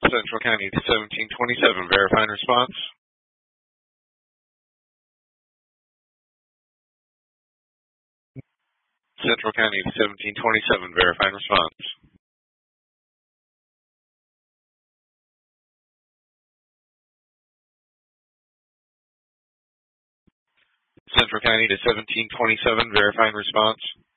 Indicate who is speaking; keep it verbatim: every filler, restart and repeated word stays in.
Speaker 1: Central County to seventeen twenty-seven, verifying response. Central County to seventeen twenty-seven, verifying response. Central County to seventeen twenty-seven, verifying response.